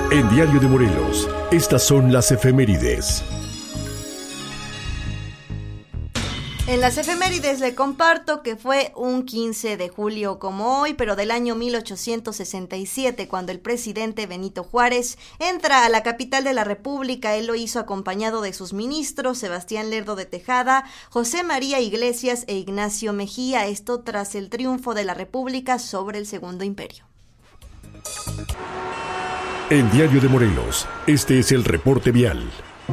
En Diario de Morelos, estas son las efemérides. En las efemérides le comparto que fue un 15 de julio como hoy, pero del año 1867, cuando el presidente Benito Juárez entra a la capital de la República. Él lo hizo acompañado de sus ministros, Sebastián Lerdo de Tejada, José María Iglesias e Ignacio Mejía, esto tras el triunfo de la República sobre el Segundo Imperio. En Diario de Morelos, este es el reporte vial.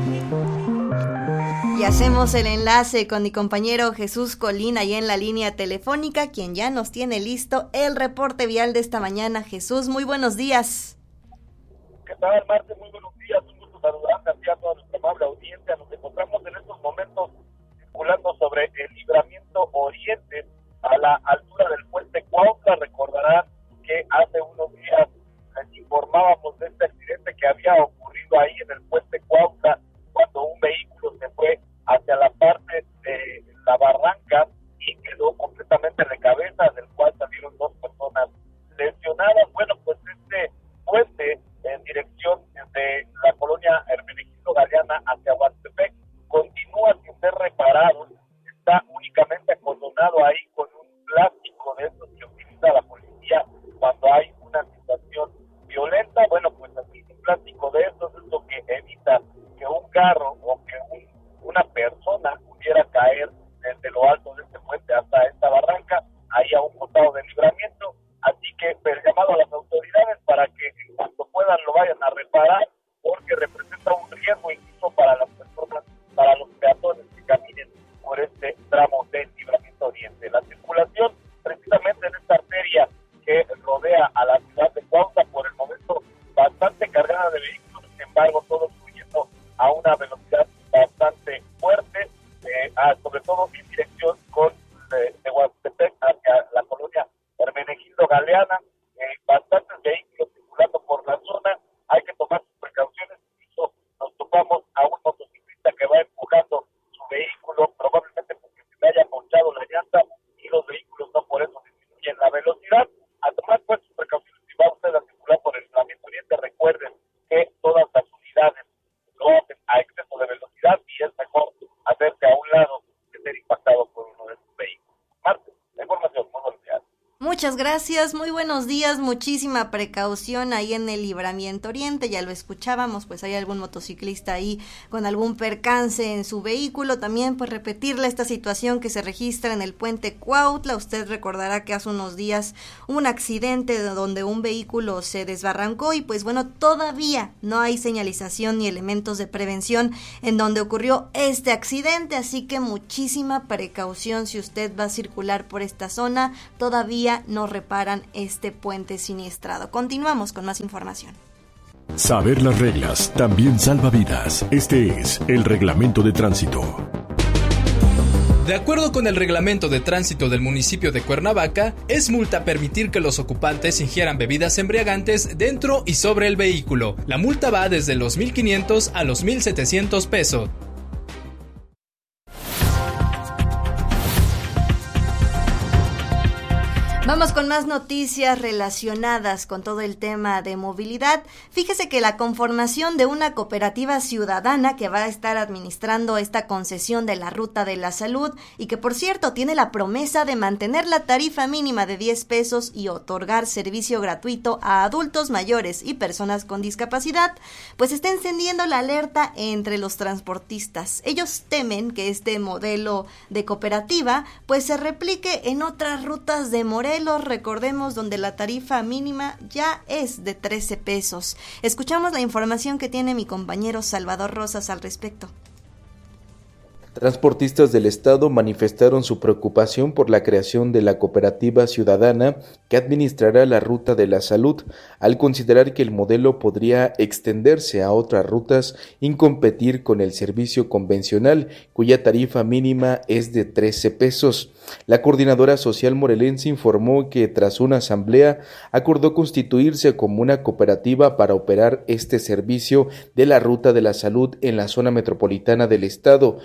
Y hacemos el enlace con mi compañero Jesús Colín ahí en la línea telefónica, quien ya nos tiene listo el reporte vial de esta mañana. Jesús, muy buenos días. ¿Qué tal, Marte? Muy buenos días. Un gusto saludarte a toda nuestra amable audiencia. Nos encontramos en estos momentos circulando sobre el Libramiento Oriente a la altura del puente Cuautla. Recordarán que hace unos días les informábamos de este accidente que había ocurrido ahí en el puente Cuautla cuando un vehículo se fue hacia la parte de la barranca y quedó completamente de cabeza, del cual salieron 2 personas lesionadas. Bueno, pues este puente en dirección de la colonia Hermenegildo Galeana hacia Huastepec continúa sin ser reparado, está únicamente acordonado ahí con un plástico de esos que utiliza la policía cuando hay una situación violenta. Bueno, pues así un plástico de esos es lo que evita que un carro o que una persona pudiera caer desde lo alto de este puente hasta esta barranca, ahí a un costado del Libramiento. Así que el llamado a las autoridades para que en cuanto puedan lo vayan a reparar, porque representa un riesgo incluso para las personas, para los peatones que caminen por este tramo del Libramiento Oriente. La circulación precisamente en esta arteria que rodea a la ciudad de Cuautla, por el momento bastante cargada de vehículos, sin embargo todos fluyendo a una velocidad bastante fuerte, sobre todo en dirección de Huastepec hacia la colonia Hermenegildo Galeana. Bastantes vehículos circulando por la zona, hay que tomar sus precauciones. Incluso nos topamos a un motociclista que va empujando su vehículo, probablemente porque se le haya ponchado la llanta, y los vehículos no por eso disminuyen la velocidad. A tomar pues sus precauciones si va usted a circular por el Libramiento Oriente. Recuerden que todas las unidades lo hacen a exceso de velocidad y es mejor hacerse a un lado que ser impactado por uno de sus vehículos. Marta, la información, muy buenos días. Muchas gracias, muy buenos días, muchísima precaución ahí en el Libramiento Oriente, ya lo escuchábamos, pues hay algún motociclista ahí con algún percance en su vehículo. También pues repetirle esta situación que se registra en el puente Cuautla. Usted recordará que hace unos días hubo un accidente donde un vehículo se desbarrancó y pues bueno, todavía no hay señalización ni elementos de prevención en donde ocurrió este accidente, así que muchísima precaución si usted va a circular por esta zona. Todavía no reparan este puente siniestrado. Continuamos con más información. Saber las reglas también salva vidas. Este es el Reglamento de Tránsito. De acuerdo con el Reglamento de Tránsito del municipio de Cuernavaca, es multa permitir que los ocupantes ingieran bebidas embriagantes dentro y sobre el vehículo. La multa va desde los 1,500 a los 1,700 pesos. Vamos con más noticias relacionadas con todo el tema de movilidad. Fíjese que la conformación de una cooperativa ciudadana que va a estar administrando esta concesión de la Ruta de la Salud y que por cierto tiene la promesa de mantener la tarifa mínima de 10 pesos y otorgar servicio gratuito a adultos mayores y personas con discapacidad, pues está encendiendo la alerta entre los transportistas. Ellos temen que este modelo de cooperativa pues se replique en otras rutas de Morelos. Recordemos, donde la tarifa mínima ya es de 13 pesos. Escuchamos la información que tiene mi compañero Salvador Rosas al respecto. Transportistas del estado manifestaron su preocupación por la creación de la cooperativa ciudadana que administrará la Ruta de la Salud, al considerar que el modelo podría extenderse a otras rutas y competir con el servicio convencional, cuya tarifa mínima es de 13 pesos. La Coordinadora Social Morelense informó que tras una asamblea acordó constituirse como una cooperativa para operar este servicio de la Ruta de la Salud en la zona metropolitana del estado, manteniendo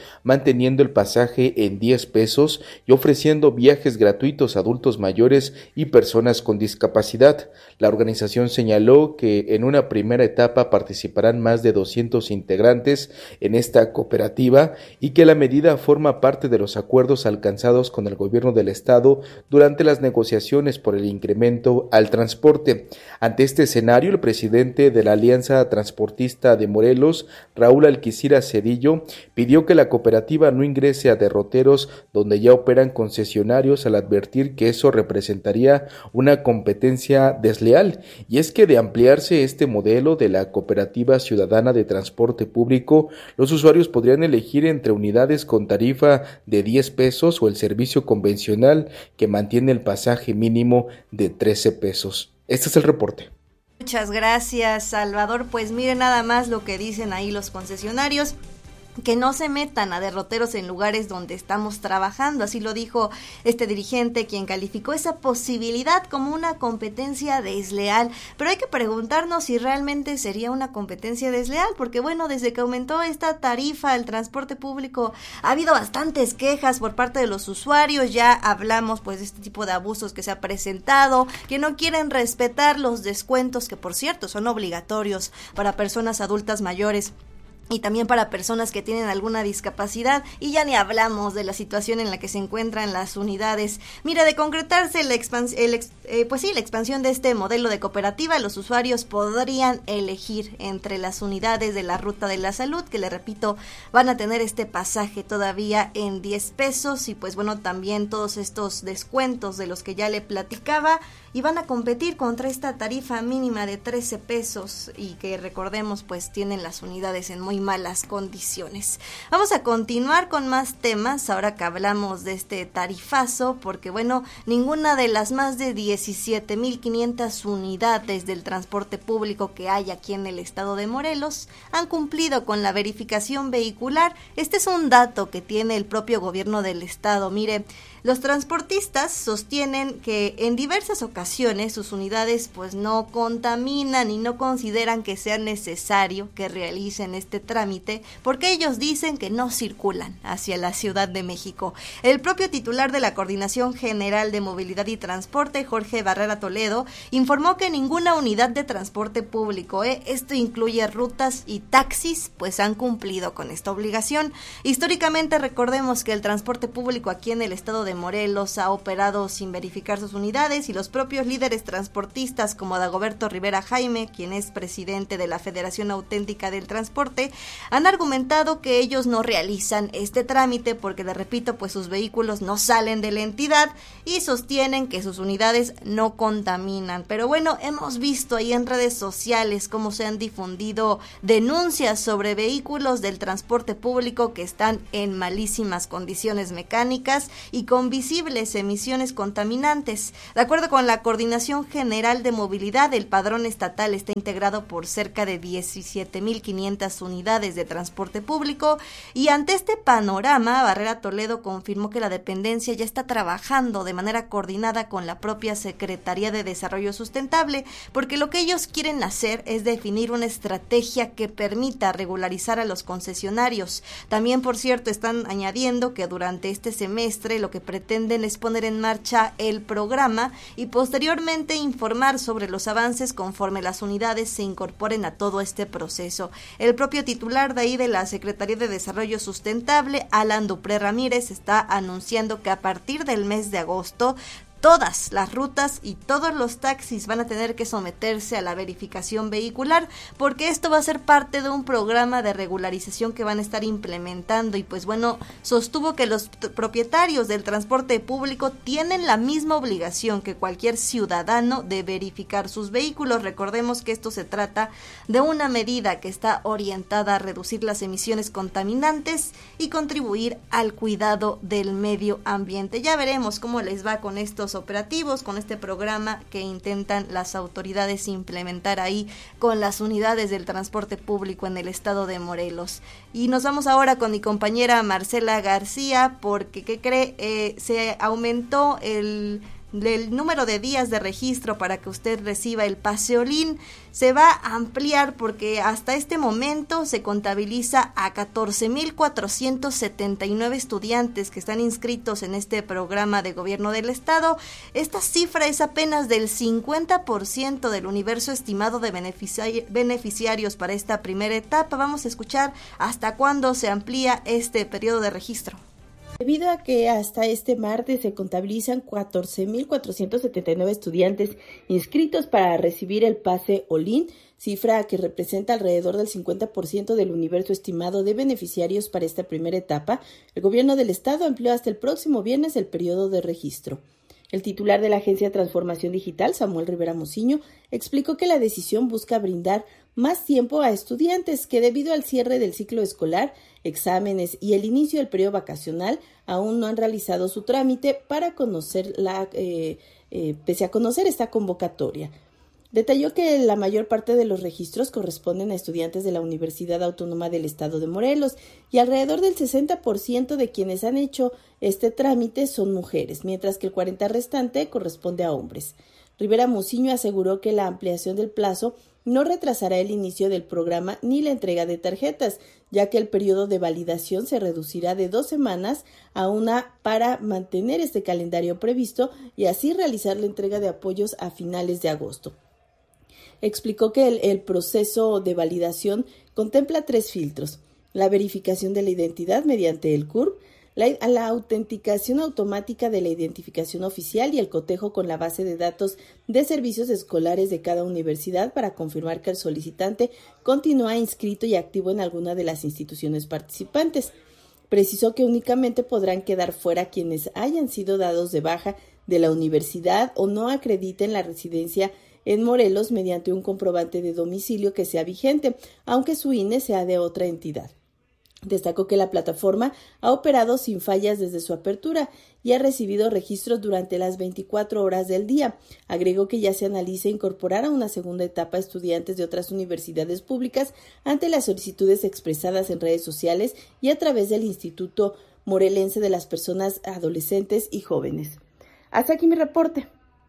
manteniendo el pasaje en 10 pesos y ofreciendo viajes gratuitos a adultos mayores y personas con discapacidad. La organización señaló que en una primera etapa participarán más de 200 integrantes en esta cooperativa y que la medida forma parte de los acuerdos alcanzados con el gobierno del estado durante las negociaciones por el incremento al transporte. Ante este escenario, el presidente de la Alianza Transportista de Morelos, Raúl Alquicira Cedillo, pidió que la cooperativa no ingrese a derroteros donde ya operan concesionarios, al advertir que eso representaría una competencia desleal. Y es que de ampliarse este modelo de la Cooperativa Ciudadana de Transporte Público, los usuarios podrían elegir entre unidades con tarifa de 10 pesos o el servicio convencional que mantiene el pasaje mínimo de 13 pesos. Este es el reporte. Muchas gracias, Salvador. Pues mire nada más lo que dicen ahí los concesionarios, que no se metan a derroteros en lugares donde estamos trabajando. Así lo dijo este dirigente, quien calificó esa posibilidad como una competencia desleal. Pero hay que preguntarnos si realmente sería una competencia desleal, porque bueno, desde que aumentó esta tarifa al transporte público ha habido bastantes quejas por parte de los usuarios. Ya hablamos pues de este tipo de abusos que se ha presentado, que no quieren respetar los descuentos, que por cierto son obligatorios para personas adultas mayores y también para personas que tienen alguna discapacidad, y ya ni hablamos de la situación en la que se encuentran las unidades. Mira, de concretarse la expansión de este modelo de cooperativa, los usuarios podrían elegir entre las unidades de la Ruta de la Salud, que le repito, van a tener este pasaje todavía en 10 pesos, y pues bueno, también todos estos descuentos de los que ya le platicaba, y van a competir contra esta tarifa mínima de 13 pesos, y que recordemos pues tienen las unidades en muy malas condiciones. Vamos a continuar con más temas ahora que hablamos de este tarifazo, porque bueno, ninguna de las más de 17,500 unidades del transporte público que hay aquí en el estado de Morelos han cumplido con la verificación vehicular. Este es un dato que tiene el propio gobierno del estado. Mire, los transportistas sostienen que en diversas ocasiones sus unidades pues no contaminan y no consideran que sea necesario que realicen este trámite, porque ellos dicen que no circulan hacia la Ciudad de México. El propio titular de la Coordinación General de Movilidad y Transporte, Jorge Barrera Toledo, informó que ninguna unidad de transporte público, esto incluye rutas y taxis, pues han cumplido con esta obligación. Históricamente recordemos que el transporte público aquí en el estado de Morelos ha operado sin verificar sus unidades, y los propios líderes transportistas como Dagoberto Rivera Jaime, quien es presidente de la Federación Auténtica del Transporte, han argumentado que ellos no realizan este trámite porque, le repito, pues sus vehículos no salen de la entidad, y sostienen que sus unidades no contaminan. Pero bueno, hemos visto ahí en redes sociales cómo se han difundido denuncias sobre vehículos del transporte público que están en malísimas condiciones mecánicas y con visibles emisiones contaminantes. De acuerdo con la Coordinación General de Movilidad, el padrón estatal está integrado por cerca de 17,500 unidades de transporte público, y ante este panorama, Barrera Toledo confirmó que la dependencia ya está trabajando de manera coordinada con la propia Secretaría de Desarrollo Sustentable, porque lo que ellos quieren hacer es definir una estrategia que permita regularizar a los concesionarios. También, por cierto, están añadiendo que durante este semestre lo que pretenden es poner en marcha el programa y posteriormente informar sobre los avances conforme las unidades se incorporen a todo este proceso. El propio titular de ahí de la Secretaría de Desarrollo Sustentable, Alan Dupré Ramírez, está anunciando que a partir del mes de agosto todas las rutas y todos los taxis van a tener que someterse a la verificación vehicular, porque esto va a ser parte de un programa de regularización que van a estar implementando. Y pues bueno, sostuvo que los propietarios del transporte público tienen la misma obligación que cualquier ciudadano de verificar sus vehículos. Recordemos que esto se trata de una medida que está orientada a reducir las emisiones contaminantes y contribuir al cuidado del medio ambiente. Ya veremos cómo les va con estos operativos, con este programa que intentan las autoridades implementar ahí con las unidades del transporte público en el estado de Morelos. Y nos vamos ahora con mi compañera Marcela García, porque ¿qué cree? Se aumentó el el número de días de registro para que usted reciba el pase Olin se va a ampliar, porque hasta este momento se contabiliza a 14,479 estudiantes que están inscritos en este programa de gobierno del estado. Esta cifra es apenas del 50% del universo estimado de beneficiarios para esta primera etapa. Vamos a escuchar hasta cuándo se amplía este periodo de registro. Debido a que hasta este martes se contabilizan 14,479 estudiantes inscritos para recibir el pase Olin, cifra que representa alrededor del 50% del universo estimado de beneficiarios para esta primera etapa, el gobierno del estado amplió hasta el próximo viernes el periodo de registro. El titular de la Agencia de Transformación Digital, Samuel Rivera Muciño, explicó que la decisión busca brindar más tiempo a estudiantes que, debido al cierre del ciclo escolar, exámenes y el inicio del periodo vacacional, aún no han realizado su trámite para conocer pese a conocer esta convocatoria. Detalló que la mayor parte de los registros corresponden a estudiantes de la Universidad Autónoma del Estado de Morelos y alrededor del 60% de quienes han hecho este trámite son mujeres, mientras que el 40% restante corresponde a hombres. Rivera Muciño aseguró que la ampliación del plazo no retrasará el inicio del programa ni la entrega de tarjetas, ya que el periodo de validación se reducirá de 2 semanas a una para mantener este calendario previsto y así realizar la entrega de apoyos a finales de agosto. Explicó que el proceso de validación contempla 3 filtros: la verificación de la identidad mediante el CURP, la autenticación automática de la identificación oficial y el cotejo con la base de datos de servicios escolares de cada universidad para confirmar que el solicitante continúa inscrito y activo en alguna de las instituciones participantes. Precisó que únicamente podrán quedar fuera quienes hayan sido dados de baja de la universidad o no acrediten la residencia en Morelos mediante un comprobante de domicilio que sea vigente, aunque su INE sea de otra entidad. Destacó que la plataforma ha operado sin fallas desde su apertura y ha recibido registros durante las 24 horas del día. Agregó que ya se analiza incorporar a una segunda etapa a estudiantes de otras universidades públicas ante las solicitudes expresadas en redes sociales y a través del Instituto Morelense de las Personas Adolescentes y Jóvenes. Hasta aquí mi reporte.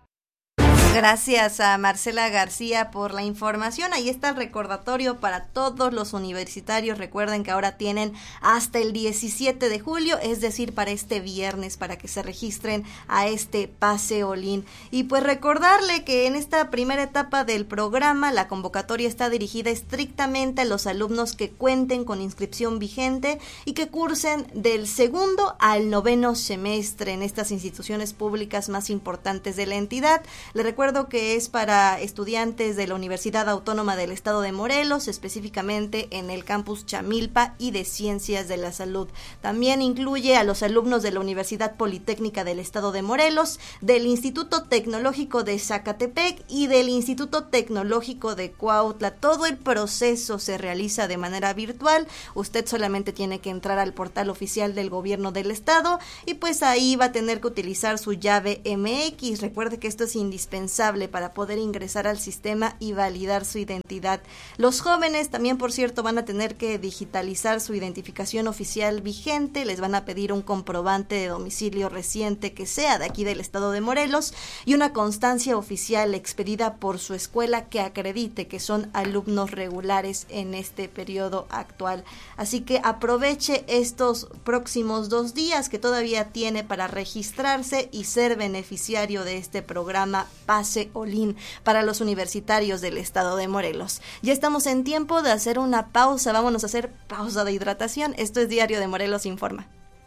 Gracias a Marcela García por la información. Ahí está el recordatorio para todos los universitarios. Recuerden que ahora tienen hasta el 17 de julio, es decir, para este viernes, para que se registren a este pase Olin. Y pues recordarle que en esta primera etapa del programa, la convocatoria está dirigida estrictamente a los alumnos que cuenten con inscripción vigente y que cursen del 2º al 9º semestre en estas instituciones públicas más importantes de la entidad. Le recuerdo que es para estudiantes de la Universidad Autónoma del Estado de Morelos, específicamente en el campus Chamilpa y de Ciencias de la Salud. También incluye a los alumnos de la Universidad Politécnica del Estado de Morelos, del Instituto Tecnológico de Zacatepec y del Instituto Tecnológico de Cuautla. Todo el proceso se realiza de manera virtual. Usted solamente tiene que entrar al portal oficial del gobierno del estado y pues ahí va a tener que utilizar su llave MX. Recuerde que esto es indispensable para poder ingresar al sistema y validar su identidad. Los jóvenes también, por cierto, van a tener que digitalizar su identificación oficial vigente. Les van a pedir un comprobante de domicilio reciente que sea de aquí del estado de Morelos y una constancia oficial expedida por su escuela que acredite que son alumnos regulares en este periodo actual. Así que aproveche estos próximos 2 días que todavía tiene para registrarse y ser beneficiario de este programa Pase Olin para los universitarios del estado de Morelos. Ya estamos en tiempo de hacer una pausa. Vámonos a hacer pausa de hidratación. Esto es Diario de Morelos Informa.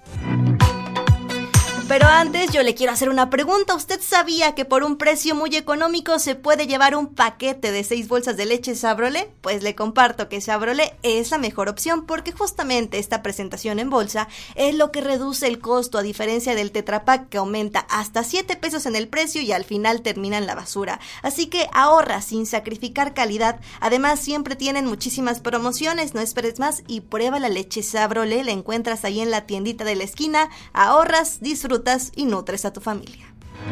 Pero antes yo le quiero hacer una pregunta. ¿Usted sabía que por un precio muy económico se puede llevar un paquete de 6 bolsas de leche Sabrolé? Pues le comparto que Sabrolé es la mejor opción porque justamente esta presentación en bolsa es lo que reduce el costo, a diferencia del Tetra Pak que aumenta hasta 7 pesos en el precio y al final termina en la basura. Así que ahorra sin sacrificar calidad. Además siempre tienen muchísimas promociones, no esperes más y prueba la leche Sabrolé. La encuentras ahí en la tiendita de la esquina. Ahorras, disfrutas y nutres a tu familia.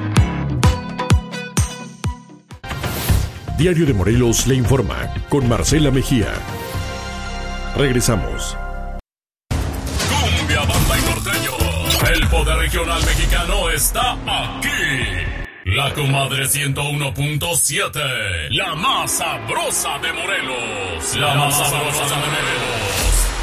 Diario de Morelos le informa con Marcela Mejía. Regresamos. Cumbia, banda y norteño. El poder regional mexicano está aquí. La Comadre 101.7, la más sabrosa de Morelos. La más sabrosa de Morelos.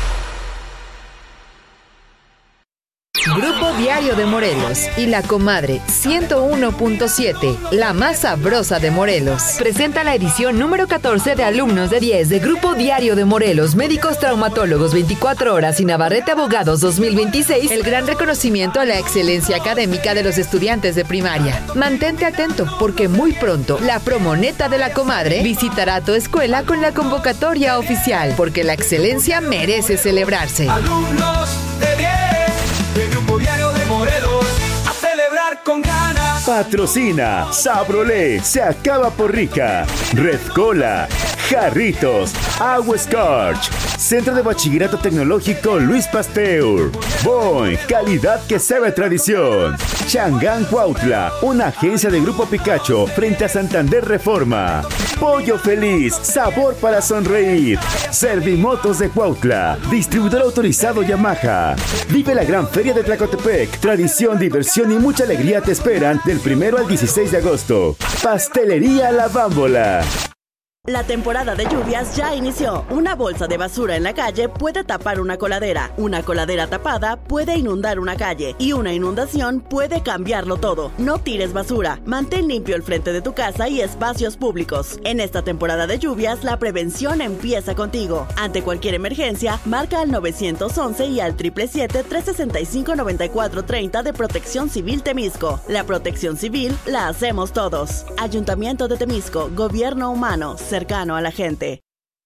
Grupo Diario de Morelos y La Comadre 101.7, la más sabrosa de Morelos, presenta la edición número 14 de alumnos de 10 de Grupo Diario de Morelos, Médicos Traumatólogos 24 horas y Navarrete Abogados 2026, el gran reconocimiento a la excelencia académica de los estudiantes de primaria. Mantente atento porque muy pronto la promoneta de La Comadre visitará tu escuela con la convocatoria oficial, porque la excelencia merece celebrarse. Alumnos de 10 del Grupo Diario de Morelos, a celebrar con ganas. Patrocina Sabrolé, se acaba por rica. Red Cola, Jarritos, Agua Scorch, Centro de Bachillerato Tecnológico Luis Pasteur, Boing, calidad que sabe tradición. Changán Cuautla, una agencia de Grupo Picacho frente a Santander Reforma. Pollo Feliz, sabor para sonreír. Servimotos de Cuautla, distribuidor autorizado Yamaha. Vive la gran feria de Tlacotepec. Tradición, diversión y mucha alegría te esperan del 1 al 16 de agosto. Pastelería La Bámbola. La temporada de lluvias ya inició. Una bolsa de basura en la calle puede tapar una coladera. Una coladera tapada puede inundar una calle. Y una inundación puede cambiarlo todo. No tires basura. Mantén limpio el frente de tu casa y espacios públicos. En esta temporada de lluvias, la prevención empieza contigo. Ante cualquier emergencia, marca al 911 y al 777-365-9430 de Protección Civil Temisco. La protección civil la hacemos todos. Ayuntamiento de Temisco, Gobierno Humano, cercano a la gente.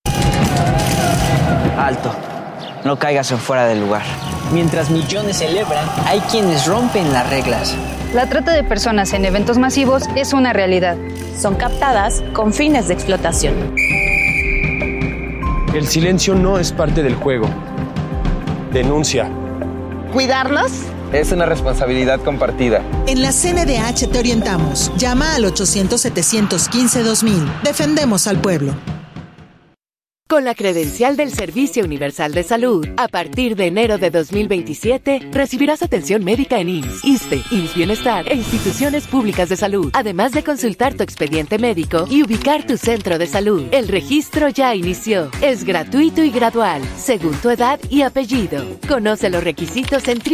Alto, no caigas en fuera del lugar. Mientras millones celebran, hay quienes rompen las reglas. La trata de personas en eventos masivos es una realidad. Son captadas con fines de explotación. El silencio no es parte del juego. Denuncia. ¿Cuidarnos? Es una responsabilidad compartida. En la CNDH te orientamos. Llama al 800-715-2000. Defendemos al pueblo. Con la credencial del Servicio Universal de Salud, a partir de enero de 2027, recibirás atención médica en IMSS, ISSSTE, IMSS Bienestar e instituciones públicas de salud, además de consultar tu expediente médico y ubicar tu centro de salud. El registro ya inició. Es gratuito y gradual, según tu edad y apellido. Conoce los requisitos en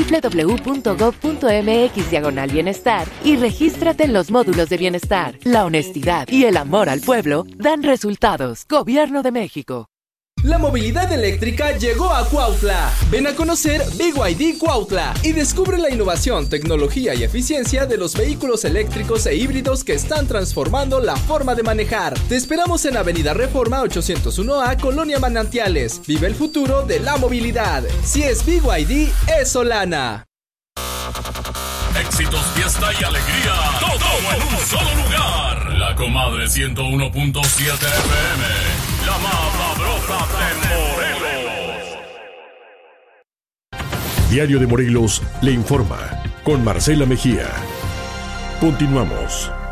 www.gov.mx/bienestar y regístrate en los módulos de bienestar. La honestidad y el amor al pueblo dan resultados. Gobierno de México. La movilidad eléctrica llegó a Cuautla. Ven a conocer BYD Cuautla y descubre la innovación, tecnología y eficiencia de los vehículos eléctricos e híbridos que están transformando la forma de manejar. Te esperamos en Avenida Reforma 801A, Colonia Manantiales. Vive el futuro de la movilidad. Si es BYD, es Solana. Éxitos, fiesta y alegría, todo en un solo lugar. La Comadre 101.7 FM, la más sabrosa de Morelos. Diario de Morelos le informa con Marcela Mejía. Continuamos.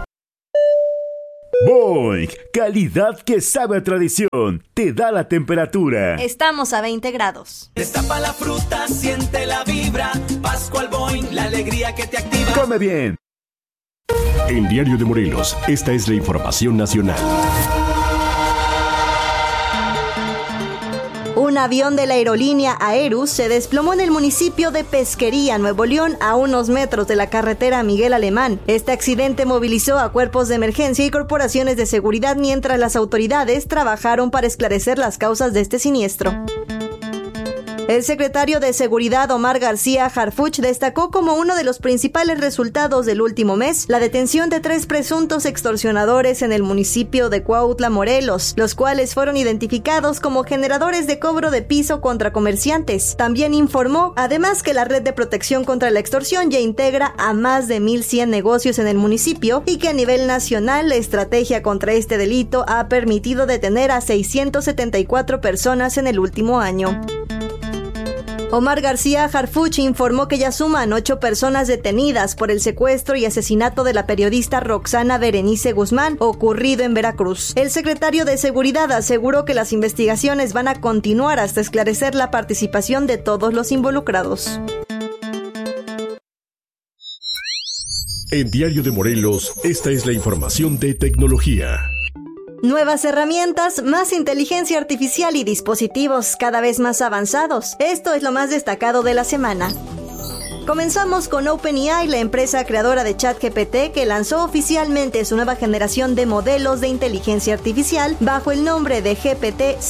Boing, calidad que sabe a tradición, te da la temperatura. Estamos a 20 grados. Destapa la fruta, siente la vibra. Pascual Boing, la alegría que te activa. Come bien. En Diario de Morelos, esta es la información nacional. Un avión de la aerolínea Aerus se desplomó en el municipio de Pesquería, Nuevo León, a unos metros de la carretera Miguel Alemán. Este accidente movilizó a cuerpos de emergencia y corporaciones de seguridad mientras las autoridades trabajaron para esclarecer las causas de este siniestro. El secretario de Seguridad Omar García Harfuch destacó como uno de los principales resultados del último mes la detención de 3 presuntos extorsionadores en el municipio de Cuautla, Morelos, los cuales fueron identificados como generadores de cobro de piso contra comerciantes. También informó, además, que la red de protección contra la extorsión ya integra a más de 1,100 negocios en el municipio y que a nivel nacional la estrategia contra este delito ha permitido detener a 674 personas en el último año. Omar García Harfuch informó que ya suman 8 personas detenidas por el secuestro y asesinato de la periodista Roxana Berenice Guzmán, ocurrido en Veracruz. El secretario de Seguridad aseguró que las investigaciones van a continuar hasta esclarecer la participación de todos los involucrados. En Diario de Morelos, esta es la información de tecnología. Nuevas herramientas, más inteligencia artificial y dispositivos cada vez más avanzados. Esto es lo más destacado de la semana. Comenzamos con OpenAI, la empresa creadora de ChatGPT, que lanzó oficialmente su nueva generación de modelos de inteligencia artificial bajo el nombre de GPT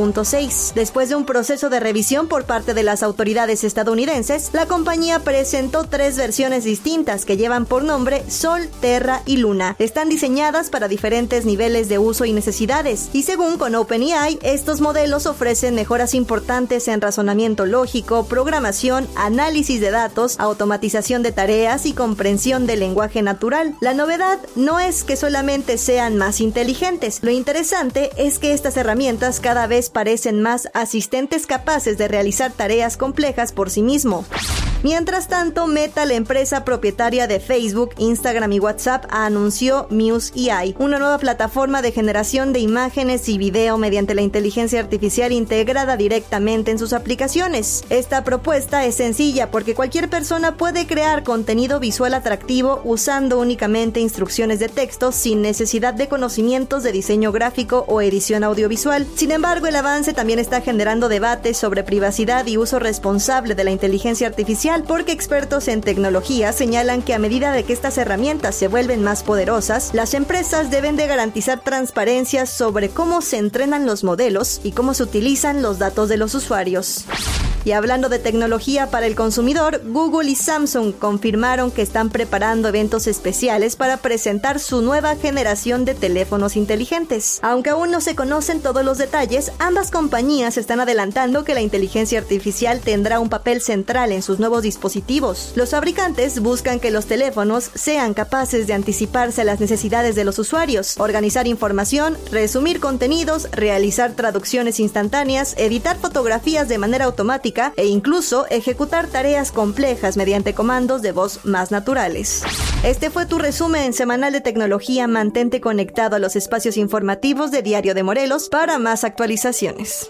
5.6. Después de un proceso de revisión por parte de las autoridades estadounidenses, la compañía presentó 3 versiones distintas que llevan por nombre Sol, Terra y Luna. Están diseñadas para diferentes niveles de uso y necesidades, y según con OpenAI, estos modelos ofrecen mejoras importantes en razonamiento lógico, programación, análisis de datos, automatización de tareas y comprensión del lenguaje natural. La novedad no es que solamente sean más inteligentes. Lo interesante es que estas herramientas cada vez parecen más asistentes capaces de realizar tareas complejas por sí mismos. Mientras tanto, Meta, la empresa propietaria de Facebook, Instagram y WhatsApp, anunció Muse.ai, una nueva plataforma de generación de imágenes y video mediante la inteligencia artificial integrada directamente en sus aplicaciones. Esta propuesta es sencilla porque cualquier persona puede crear contenido visual atractivo usando únicamente instrucciones de texto sin necesidad de conocimientos de diseño gráfico o edición audiovisual. Sin embargo, el avance también está generando debates sobre privacidad y uso responsable de la inteligencia artificial, porque expertos en tecnología señalan que a medida de que estas herramientas se vuelven más poderosas, las empresas deben de garantizar transparencia sobre cómo se entrenan los modelos y cómo se utilizan los datos de los usuarios. Y hablando de tecnología para el consumidor, Google y Samsung confirmaron que están preparando eventos especiales para presentar su nueva generación de teléfonos inteligentes. Aunque aún no se conocen todos los detalles, ambas compañías están adelantando que la inteligencia artificial tendrá un papel central en sus nuevos dispositivos. Los fabricantes buscan que los teléfonos sean capaces de anticiparse a las necesidades de los usuarios, organizar información, resumir contenidos, realizar traducciones instantáneas, editar fotografías de manera automática e incluso ejecutar tareas complejas mediante comandos de voz más naturales. Este fue tu resumen semanal de tecnología. Mantente conectado a los espacios informativos de Diario de Morelos para más actualizaciones.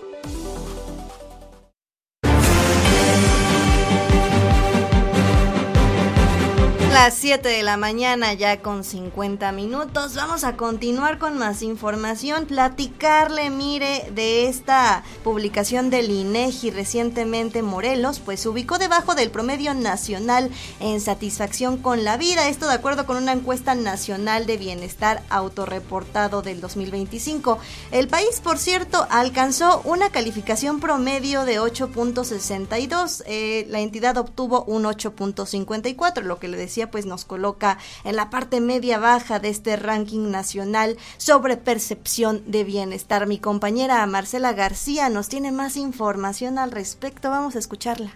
Las 7 de la mañana ya con 50 minutos. Vamos a continuar con más información, platicarle, mire, de esta publicación del INEGI. Recientemente Morelos pues se ubicó debajo del promedio nacional en satisfacción con la vida, esto de acuerdo con una encuesta nacional de bienestar autorreportado del 2025. El país, por cierto, alcanzó una calificación promedio de 8.62, la entidad obtuvo un 8.54, lo que le decía pues nos coloca en la parte media baja de este ranking nacional sobre percepción de bienestar. Mi compañera Marcela García nos tiene más información al respecto, vamos a escucharla.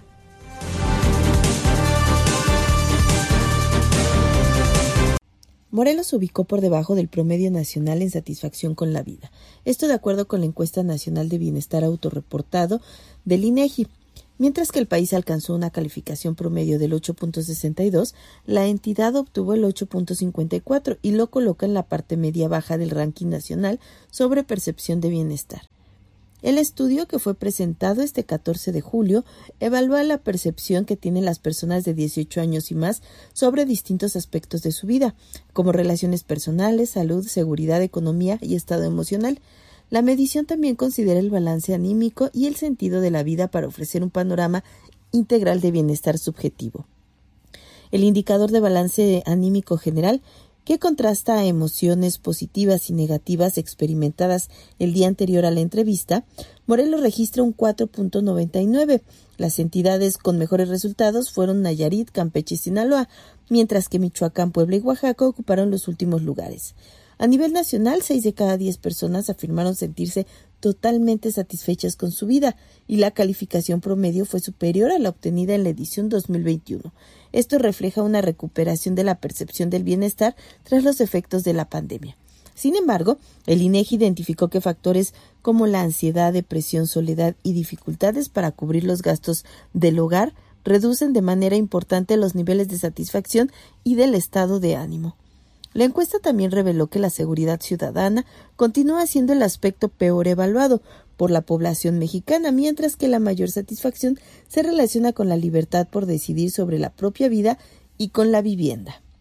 Morelos se ubicó por debajo del promedio nacional en satisfacción con la vida. Esto de acuerdo con la encuesta nacional de bienestar autorreportado del INEGI. Mientras que el país alcanzó una calificación promedio del 8.62, la entidad obtuvo el 8.54 y lo coloca en la parte media baja del ranking nacional sobre percepción de bienestar. El estudio, que fue presentado este 14 de julio, evalúa la percepción que tienen las personas de 18 años y más sobre distintos aspectos de su vida, como relaciones personales, salud, seguridad, economía y estado emocional. La medición también considera el balance anímico y el sentido de la vida para ofrecer un panorama integral de bienestar subjetivo. El indicador de balance anímico general, que contrasta emociones positivas y negativas experimentadas el día anterior a la entrevista, Morelos registra un 4.99. Las entidades con mejores resultados fueron Nayarit, Campeche y Sinaloa, mientras que Michoacán, Puebla y Oaxaca ocuparon los últimos lugares. A nivel nacional, 6 de cada 10 personas afirmaron sentirse totalmente satisfechas con su vida y la calificación promedio fue superior a la obtenida en la edición 2021. Esto refleja una recuperación de la percepción del bienestar tras los efectos de la pandemia. Sin embargo, el INEGI identificó que factores como la ansiedad, depresión, soledad y dificultades para cubrir los gastos del hogar reducen de manera importante los niveles de satisfacción y del estado de ánimo. La encuesta también reveló que la seguridad ciudadana continúa siendo el aspecto peor evaluado por la población mexicana, mientras que la mayor satisfacción se relaciona con la libertad por decidir sobre la propia vida y con la vivienda.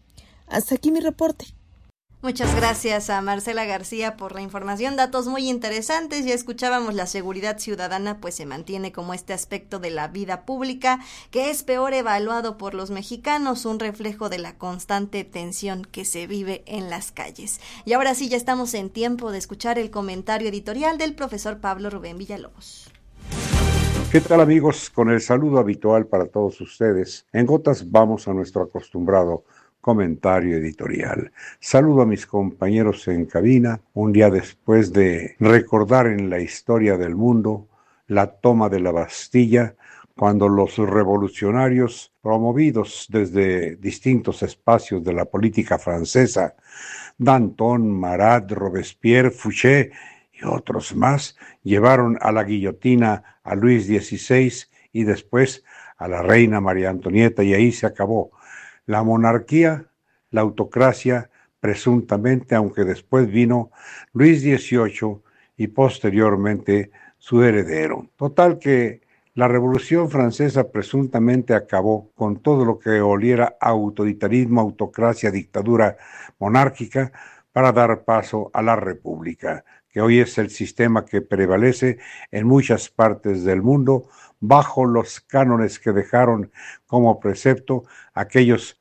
Hasta aquí mi reporte. Muchas gracias a Marcela García por la información, datos muy interesantes. Ya escuchábamos, la seguridad ciudadana pues se mantiene como este aspecto de la vida pública que es peor evaluado por los mexicanos, un reflejo de la constante tensión que se vive en las calles. Y ahora sí, ya estamos en tiempo de escuchar el comentario editorial del profesor Pablo Rubén Villalobos. ¿Qué tal, amigos? Con el saludo habitual para todos ustedes, en gotas vamos a nuestro acostumbrado comentario editorial. Saludo a mis compañeros en cabina, un día después de recordar en la historia del mundo la toma de la Bastilla, cuando los revolucionarios, promovidos desde distintos espacios de la política francesa, Danton, Marat, Robespierre, Fouché y otros más, llevaron a la guillotina a Luis XVI y después a la reina María Antonieta, y ahí se acabó la monarquía, la autocracia, presuntamente, aunque después vino Luis XVIII y posteriormente su heredero. Total que la Revolución Francesa presuntamente acabó con todo lo que oliera a autoritarismo, autocracia, dictadura monárquica, para dar paso a la República, que hoy es el sistema que prevalece en muchas partes del mundo, bajo los cánones que dejaron como precepto aquellos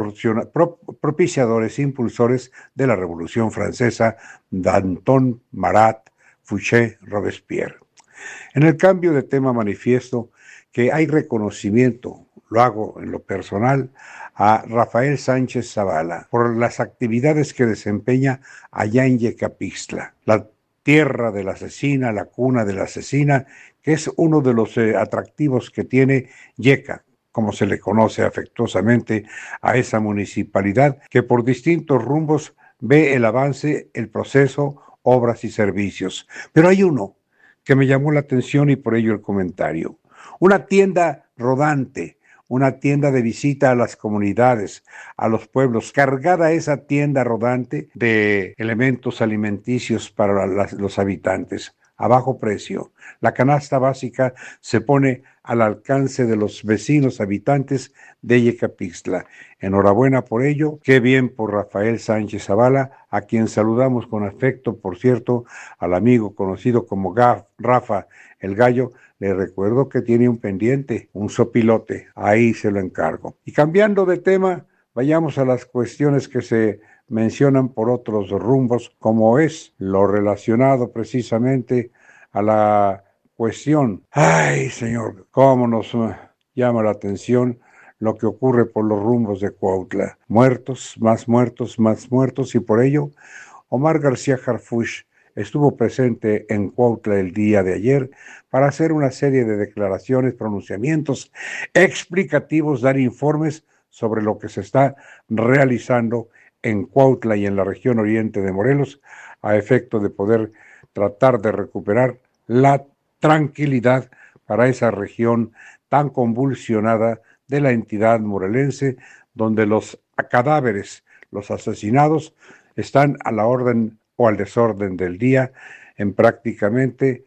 propiciadores, impulsores de la Revolución Francesa, Danton, Marat, Fouché, Robespierre. En el cambio de tema manifiesto que hay reconocimiento, lo hago en lo personal, a Rafael Sánchez Zavala por las actividades que desempeña allá en Yecapixtla, la tierra de la asesina, la cuna de la asesina, que es uno de los atractivos que tiene Yeca, como se le conoce afectuosamente a esa municipalidad, que por distintos rumbos ve el avance, el proceso, obras y servicios. Pero hay uno que me llamó la atención y por ello el comentario. Una tienda rodante, una tienda de visita a las comunidades, a los pueblos, cargada esa tienda rodante de elementos alimenticios para los habitantes, a bajo precio. La canasta básica se pone al alcance de los vecinos habitantes de Yecapixtla. Enhorabuena por ello, qué bien por Rafael Sánchez Zavala, a quien saludamos con afecto, por cierto, al amigo conocido como Rafa el Gallo. Le recuerdo que tiene un pendiente, un sopilote, ahí se lo encargo. Y cambiando de tema, vayamos a las cuestiones que se mencionan por otros rumbos, como es lo relacionado precisamente a la cuestión. Ay, señor, cómo nos llama la atención lo que ocurre por los rumbos de Cuautla. Muertos, más muertos, más muertos, y por ello Omar García Harfuch estuvo presente en Cuautla el día de ayer para hacer una serie de declaraciones, pronunciamientos explicativos, dar informes sobre lo que se está realizando en Cuautla y en la región oriente de Morelos, a efecto de poder tratar de recuperar la tranquilidad para esa región tan convulsionada de la entidad morelense, donde los cadáveres, los asesinados, están a la orden o al desorden del día en prácticamente